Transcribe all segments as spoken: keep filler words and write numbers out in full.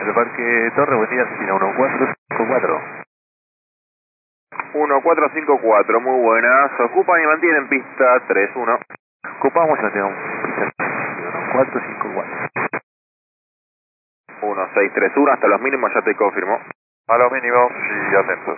Aeroparque Torre, buen día, Argentina uno cuatro cinco cuatro. uno cuatro cinco cuatro, muy buenas. Ocupan y mantienen pista tres uno. Ocupamos y mantenemos pista uno cuatro cinco cuatro. uno seis tres uno, hasta los mínimos ya te confirmó. A los mínimos y atentos.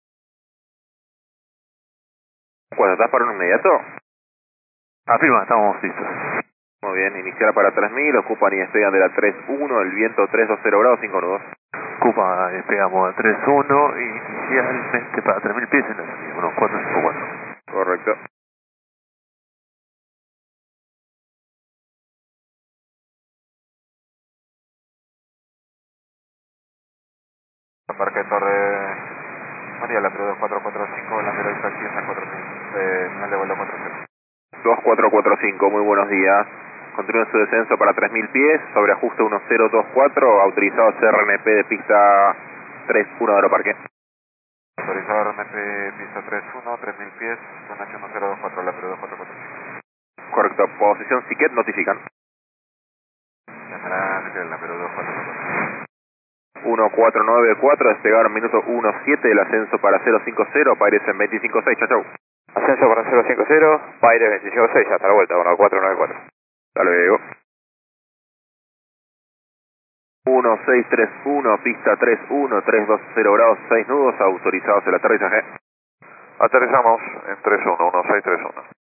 ¿Cuándo estás para un inmediato? Afirma, estamos listos. Muy bien, iniciar para tres mil, ocupan y despegan de la tres uno, el viento tres dos cero grados, cinco nudos. Ocupa, despegamos a tres uno, inicialmente para tres mil pies en la salida, uno cuatro cinco cuatro. Correcto. Embarque Torre María, la dos cuatro cuatro cinco, la mera distancia en cuatro mil, eh, final de vuelo cuatro cero. dos cuatro cuatro cinco, muy buenos días. Continúen su descenso para tres mil pies, sobre ajuste uno cero dos cuatro, autorizado C R N P de pista tres uno de Aeroparque. Autorizado R N P, pista tres uno, tres mil pies, zona uno cero dos cuatro, la dos cuatro cuatro cinco. Correcto, posición Siquet, notifican. Tendrá la dos cuatro cuatro cinco. uno cuatro nueve cuatro, despegar minuto uno siete, el ascenso para cero cinco cero, Paires en veinticinco seis, chau chau. Ascenso para cero cinco cero, Paires veinticinco seis, hasta la vuelta, uno cuatro nueve cuatro. Hasta luego. uno seis tres uno, pista tres uno, tres dos cero grados, seis nudos, autorizados el aterrizaje. Aterrizamos en tres uno, uno seis tres uno.